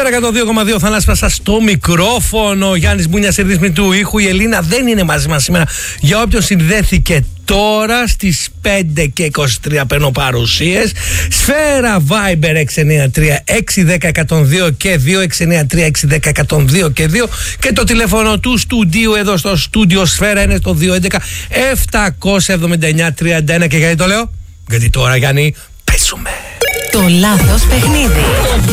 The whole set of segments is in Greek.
Σφαίρα 102,2 Θανάσπασα στο μικρόφωνο. Γιάννης Μπούνιας, η ρύθμη του ήχου. Η Ελίνα δεν είναι μαζί μας σήμερα. Για όποιον συνδέθηκε τώρα στις 5:23 παίρνω παρουσίες. Σφαίρα Viber 693-610-102 και 2-693-610-102 και 2. Και το τηλέφωνο του στούντιου εδώ στο στούντιο Σφαίρα είναι στο 211-779-31. Και γιατί το λέω? Γιατί τώρα, Γιάννη, παίζουμε το λάθος παιχνίδι.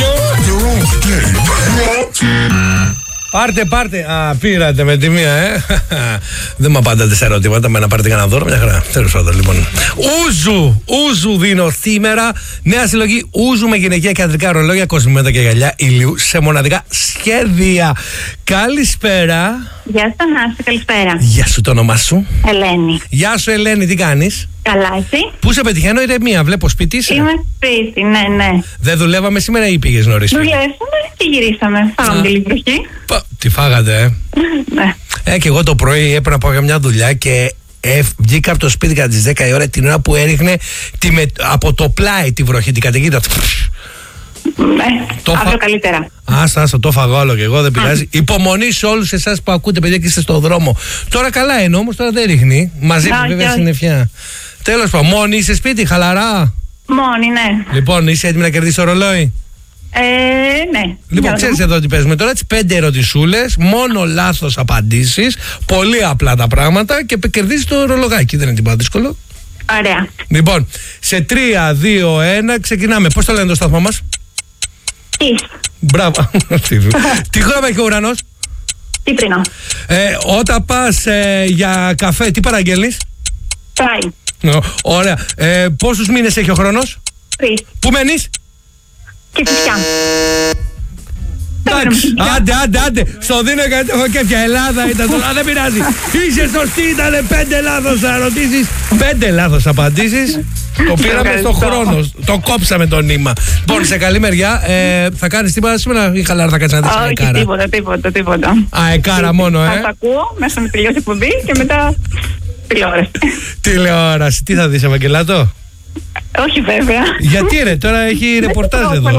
Πάρτε. Πήρατε με τη μία, Δεν μου απαντάτε σε ερωτήματα. Με να πάρετε κανένα δώρο, μια χαρά. Τέλος πάντων, λοιπόν. Ούζου δίνω σήμερα. Νέα συλλογή ούζου με γυναικεία και ανδρικά ρολόγια, κοσμήματα και γυαλιά ηλίου σε μοναδικά σχέδια. Καλησπέρα. Γεια σου, Θανάση, καλησπέρα. Γεια σου, το όνομά σου? Ελένη. Γεια σου, Ελένη, τι κάνεις? Καλά, εσύ? Πού σε πετυχαίνω, ηρεμία, βλέπω σπίτι είσαι. Είμαι σπίτι, ναι. Δεν δουλεύαμε σήμερα ή πήγες νωρίς? Δουλεύαμε και γυρίσαμε. Φάγαμε τη λίγη βροχή. Τι φάγατε, Ναι. Και εγώ το πρωί έπρεπε να πάω για μια δουλειά και βγήκα από το σπίτι κατά τις 10 η ώρα, την ώρα που έριχνε από το πλάι τη βροχή, την καταιγίδα. Ναι, αύριο καλύτερα. Άστα, το φαγώ όλο και εγώ, δεν πειράζει. Υπομονή σε όλους εσάς που ακούτε, παιδιά, και είστε στο δρόμο. Τώρα καλά είναι, όμως τώρα δεν ρίχνει. Μαζί μου, βέβαια, συννεφιά. Τέλος πάντων, μόνη είσαι σπίτι, χαλαρά? Μόνη, ναι. Λοιπόν, είσαι έτοιμη να κερδίσεις το ρολόι? Ναι. Λοιπόν, ξέρεις εδώ τι παίζουμε τώρα, τις 5 ερωτησούλες, μόνο λάθος απαντήσεις, πολύ απλά τα πράγματα και κερδίζεις το ρολογάκι, δεν είναι τίποτα δύσκολο. Ωραία. Λοιπόν, σε 3, 2, 1 ξεκινάμε. Πώς το λένε το σταθμό μας? Μπράβο. Τι χρώμα έχει ο ουρανός? Κίτρινο. Όταν πας για καφέ, τι παραγγέλνεις? Τσάι. Ωραία. Πόσους μήνες έχει ο χρόνος? 3. Πού μένεις? Κηφισιά. Εντάξει, άντε. Στο δίνω γιατί έχω κέφια. Ελλάδα ήταν τώρα, δεν πειράζει. Είσαι σωστή, ήταν 5 λάθος ερωτήσεις, 5 λάθος απαντήσεις. Το πήραμε στο χρόνο. Το κόψαμε το νήμα. Λοιπόν, σε καλή μεριά. Θα κάνεις τίποτα σήμερα ή χαλάρα θα κάτσεις να δεις αεκάρα? Όχι, τίποτα. Αεκάρα μόνο, Θα τα ακούω μέσα με τελειώσει η εκπομπή και μετά τηλεόραση. Τηλεόραση. Τι θα δεις, Ευαγγελάτο? Όχι, βέβαια. Γιατί ρε, τώρα έχει ρεπορτάζ εδώ.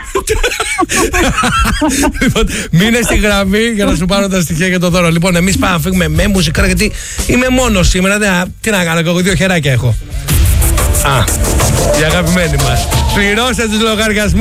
Λοιπόν, μείνε στη γραμμή για να σου πάρω τα στοιχεία για το δώρο. Λοιπόν, εμείς πάμε να φύγουμε με μουσικά, γιατί είμαι μόνος σήμερα. Τι να κάνω, εγώ 2 χεράκια έχω. Η αγαπημένη μας. Πληρώστε τους λογαριασμούς.